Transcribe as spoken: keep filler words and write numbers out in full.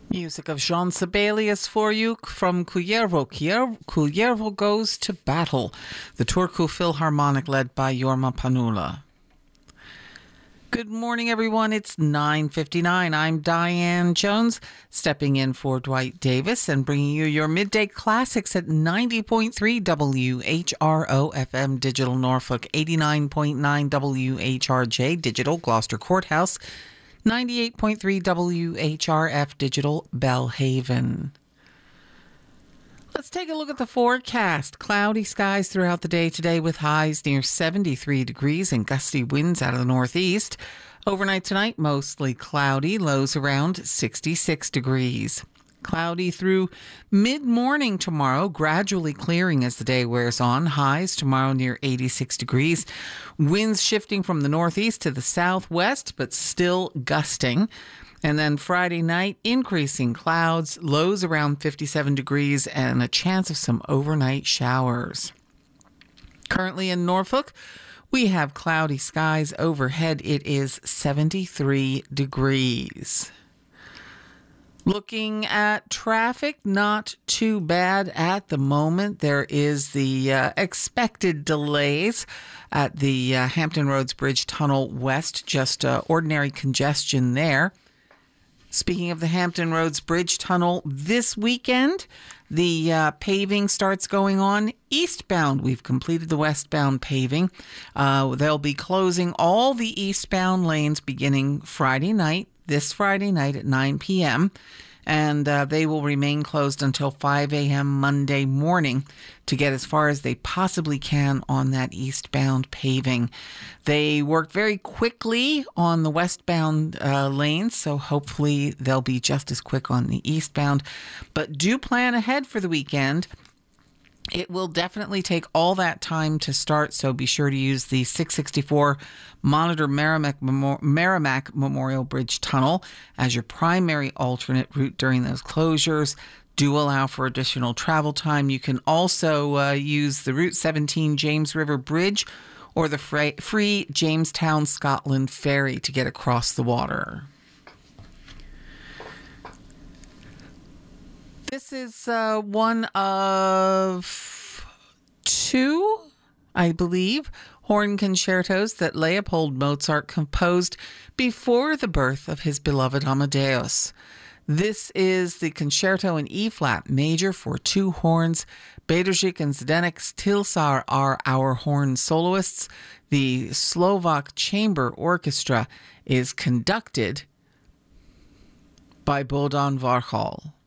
Music of Jean Sibelius for you from Cuervo. Cuervo goes to battle. The Turku Philharmonic led by Jorma Panula. Good morning, everyone. It's nine fifty-nine. I'm Diane Jones, stepping in for Dwight Davis and bringing you your midday classics at ninety point three W H R O F M Digital Norfolk, eighty-nine point nine W H R J Digital Gloucester Courthouse, ninety-eight point three W H R F Digital Bellhaven. Let's take a look at the forecast. Cloudy skies throughout the day today with highs near seventy-three degrees and gusty winds out of the northeast. Overnight tonight, mostly cloudy, lows around sixty-six degrees. Cloudy through mid-morning tomorrow, gradually clearing as the day wears on. Highs tomorrow near eighty-six degrees. Winds shifting from the northeast to the southwest, but still gusting. And then Friday night, increasing clouds, lows around fifty-seven degrees, and a chance of some overnight showers. Currently in Norfolk, we have cloudy skies overhead. It is seventy-three degrees. Looking at traffic, not too bad at the moment. There is the uh, expected delays at the uh, Hampton Roads Bridge Tunnel West, just uh, ordinary congestion there. Speaking of the Hampton Roads Bridge Tunnel, this weekend, the uh, paving starts going on eastbound. We've completed the westbound paving. Uh, they'll be closing all the eastbound lanes beginning Friday night, this Friday night at nine p.m., and uh, they will remain closed until five a.m. Monday morning to get as far as they possibly can on that eastbound paving. They worked very quickly on the westbound uh, lanes, so hopefully they'll be just as quick on the eastbound. But do plan ahead for the weekend. It will definitely take all that time to start, so be sure to use the six sixty-four Monitor Merrimack, Memo- Merrimack Memorial Bridge Tunnel as your primary alternate route during those closures. Do allow for additional travel time. You can also uh, use the Route seventeen James River Bridge or the fra- free Jamestown, Scotland ferry to get across the water. This is uh, one of two, I believe, horn concertos that Leopold Mozart composed before the birth of his beloved Amadeus. This is the concerto in E-flat major for two horns. Bedřich and Zdeněk Tilsar are our horn soloists. The Slovak Chamber Orchestra is conducted by Bohdan Varchal.